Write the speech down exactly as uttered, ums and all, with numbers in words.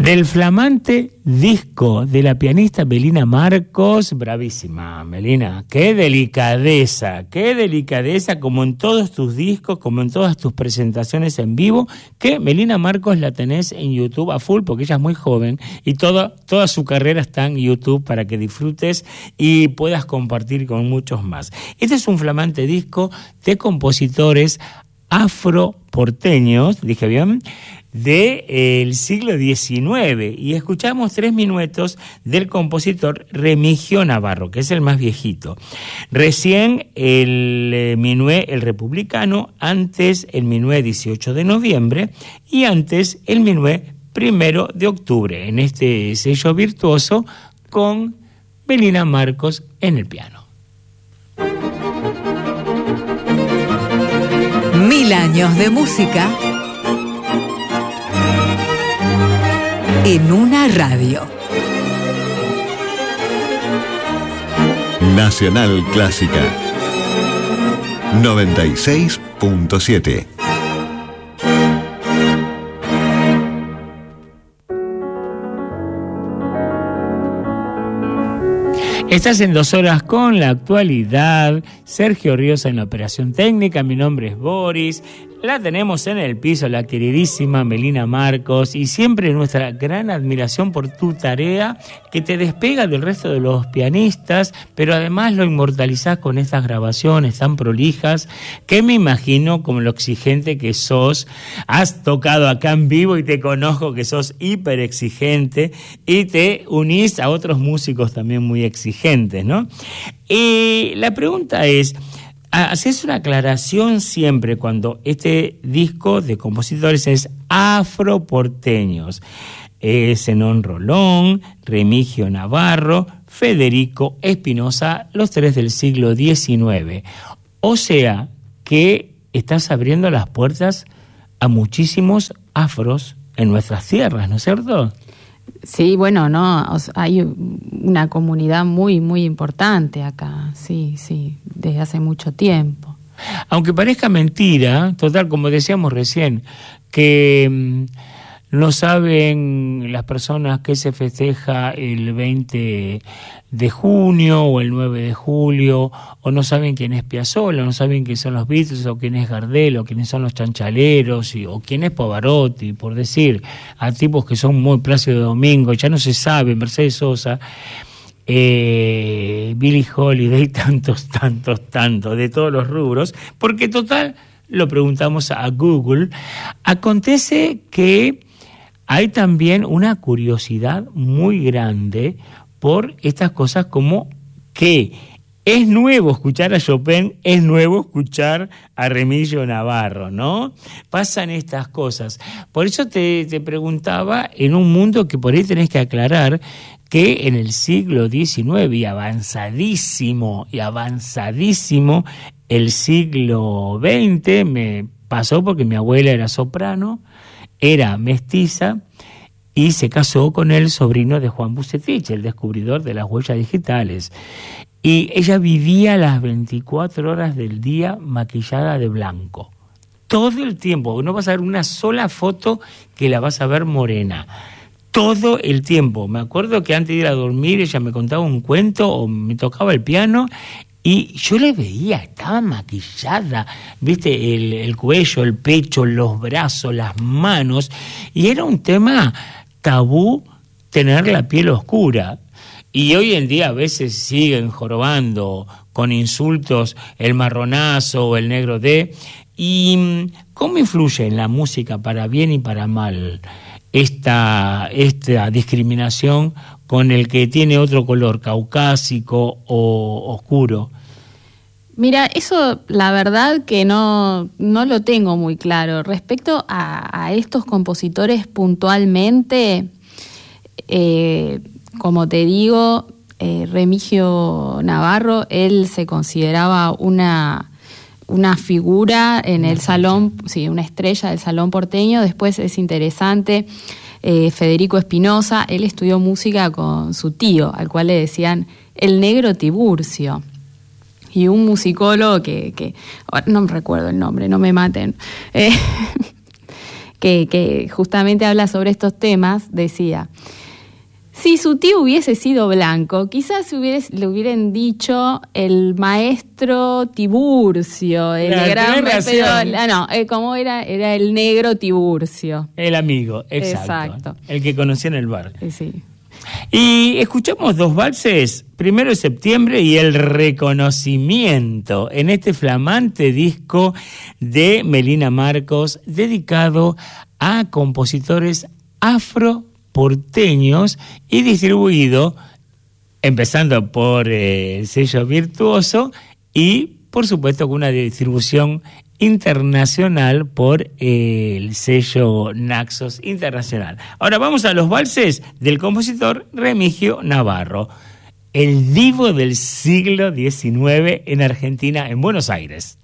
Del flamante disco de la pianista Melina Marcos. Bravísima, Melina. Qué delicadeza, qué delicadeza, como en todos tus discos, como en todas tus presentaciones en vivo, que Melina Marcos la tenés en YouTube a full, porque ella es muy joven y toda, toda su carrera está en YouTube para que disfrutes y puedas compartir con muchos más. Este es un flamante disco de compositores afroporteños, dije bien, del de, siglo diecinueve, y escuchamos tres minuetos del compositor Remigio Navarro, que es el más viejito. Recién el eh, Minué el Republicano, antes el Minué dieciocho de noviembre y antes el Minué primero de octubre, en este sello virtuoso con Melina Marcos en el piano. Mil años de música en una radio. Nacional Clásica noventa y seis punto siete. Estás en Dos Horas con la Actualidad. Sergio Ríos en la operación técnica. Mi nombre es Boris. La tenemos en el piso, la queridísima Melina Marcos, y siempre nuestra gran admiración por tu tarea, que te despega del resto de los pianistas, pero además lo inmortalizás con estas grabaciones tan prolijas, que me imagino como lo exigente que sos. Has tocado acá en vivo y te conozco que sos hiper exigente y te unís a otros músicos también muy exigentes, ¿no? Y la pregunta es, haces una aclaración siempre cuando este disco de compositores es afroporteños. Es Zenón Rolón, Remigio Navarro, Federico Espinosa, los tres del siglo diecinueve. O sea que estás abriendo las puertas a muchísimos afros en nuestras tierras, ¿no es cierto? Sí, bueno, no, o sea, hay una comunidad muy, muy importante acá, sí, sí, desde hace mucho tiempo. Aunque parezca mentira, total, como decíamos recién, que mmm, no saben las personas que se festeja el veinte de junio o el nueve de julio, o no saben quién es Piazzolla, no saben quién son los Beatles, o quién es Gardel, o quiénes son los Chanchaleros, y, o quién es Pavarotti, por decir, a tipos que son muy Plácido Domingo, ya no se sabe, Mercedes Sosa, eh, Billie Holiday, tantos, tantos, tantos, de todos los rubros, porque total, lo preguntamos a Google. Acontece que hay también una curiosidad muy grande por estas cosas, como que es nuevo escuchar a Chopin, es nuevo escuchar a Remigio Navarro, ¿no? Pasan estas cosas. Por eso te, te preguntaba, en un mundo que por ahí tenés que aclarar, que en el siglo diecinueve y avanzadísimo, y avanzadísimo el siglo veinte, me pasó porque mi abuela era soprano, era mestiza y se casó con el sobrino de Juan Bucetich, el descubridor de las huellas digitales. Y ella vivía las veinticuatro horas del día maquillada de blanco. Todo el tiempo. No vas a ver una sola foto que la vas a ver morena. Todo el tiempo. Me acuerdo que antes de ir a dormir ella me contaba un cuento o me tocaba el piano y yo le veía, estaba maquillada, viste, el, el cuello, el pecho, los brazos, las manos, y era un tema tabú tener la piel oscura. Y hoy en día a veces siguen jorobando con insultos el marronazo o el negro de. ¿Y cómo influye en la música, para bien y para mal, esta, esta discriminación con el que tiene otro color, caucásico o oscuro? Mira, eso la verdad que no, no lo tengo muy claro. Respecto a, a estos compositores puntualmente, eh, como te digo, eh, Remigio Navarro, él se consideraba una, una figura en el salón, sí, una estrella del salón porteño. Después es interesante, eh, Federico Espinosa, él estudió música con su tío, al cual le decían el negro Tiburcio. Y un musicólogo que, que no me recuerdo el nombre, no me maten, eh, que, que justamente habla sobre estos temas, decía: si su tío hubiese sido blanco, quizás hubiese, le hubieran dicho el maestro Tiburcio, el La gran razón. pero, no, eh, como era, era el negro Tiburcio. El amigo, exacto. Exacto. El que conocía en el bar. Eh, Sí. Y escuchamos dos valses, Primero de Septiembre y El Reconocimiento, en este flamante disco de Melina Marcos, dedicado a compositores afroporteños y distribuido, empezando por eh, el sello Virtuoso y, por supuesto, con una distribución internacional por eh, el sello Naxos Internacional. Ahora vamos a los valses del compositor Remigio Navarro, el divo del siglo diecinueve en Argentina, en Buenos Aires.